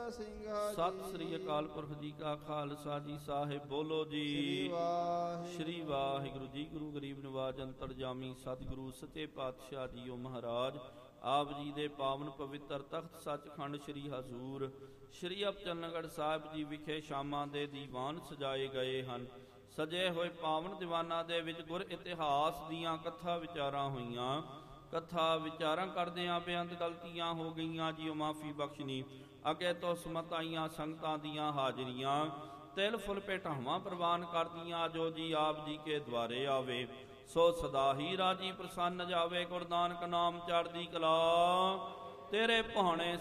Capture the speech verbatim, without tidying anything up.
ਸਿੰਘਾ ਸਤਿ ਸ੍ਰੀ ਅਕਾਲ ਪੁਰਖ ਜੀ ਕਾ ਖਾਲਸਾ ਜੀ ਸਾਹਿਬ ਬੋਲੋ ਜੀ। ਸ੍ਰੀ ਵਾਹਿਗੁਰੂ ਸ੍ਰੀ ਵਾਹਿਗੁਰੂ ਜੀ। ਗੁਰੂ ਗਰੀਬ ਨਿਵਾਜ ਅੰਤਰਜਾਮੀ ਸਤਿਗੁਰੂ ਸੱਚੇ ਪਾਤਸ਼ਾਹ ਜੀਓ ਮਹਾਰਾਜ ਆਪ ਜੀ ਦੇ ਪਾਵਨ ਪਵਿੱਤਰ ਤਖਤ ਸੱਚਖੰਡ ਸ੍ਰੀ ਹਜ਼ੂਰ ਸ੍ਰੀ ਅਬਚਲਨਗੜ੍ਹ ਸਾਹਿਬ ਜੀ ਵਿਖੇ ਸ਼ਾਮਾਂ ਦੇ ਦੀਵਾਨ ਸਜਾਏ ਗਏ ਹਨ। ਸਜੇ ਹੋਏ ਪਾਵਨ ਦੀਵਾਨਾਂ ਦੇ ਵਿੱਚ ਗੁਰ ਇਤਿਹਾਸ ਦੀਆਂ ਕਥਾ ਵਿਚਾਰਾਂ ਹੋਈਆਂ। ਕਥਾ ਵਿਚਾਰਾਂ ਕਰਦਿਆਂ ਬੇਅੰਤ ਗਲਤੀਆਂ ਹੋ ਗਈਆਂ ਜੀ, ਮਾਫੀ ਬਖਸ਼ਣੀ। ਅੱਗੇ ਤੋਂ ਸਮਤ ਆਈਆਂ ਸੰਗਤਾਂ ਦੀਆਂ ਹਾਜ਼ਰੀਆਂ ਤਿਲ ਫੁੱਲ ਭੇਟਾਵਾਂ ਪ੍ਰਵਾਨ ਕਰਦੀਆਂ ਜੋ ਜੀ ਆਪ ਜੀ ਕੇ ਦੁਆਰੇ ਆਵੇ ਸੋ ਸਦਾ ਹੀ ਰਾਜੀ ਪ੍ਰਸੰਨ ਜਾਵੇ। ਗੁਰੂ ਨਾਨਕ ਨਾਮ ਚੜ੍ਹਦੀ ਕਲਾ ਤੇਰੇ ਭਾਣੇ